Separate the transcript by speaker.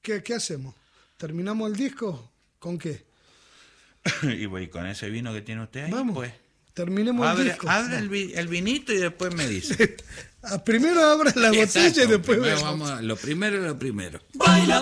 Speaker 1: ¿Qué hacemos? ¿Terminamos el disco? ¿Con qué?
Speaker 2: Y voy con ese vino que tiene usted ahí,
Speaker 1: Vamos,
Speaker 2: pues.
Speaker 1: terminemos el disco.
Speaker 2: Abre el vinito y después me dice.
Speaker 1: Primero abra la botella y después
Speaker 2: primero
Speaker 1: vemos.
Speaker 2: lo primero es lo primero.
Speaker 3: Baila